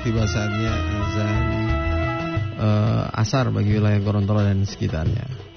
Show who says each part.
Speaker 1: tiba saatnya azan asar bagi wilayah Gorontalo dan sekitarnya.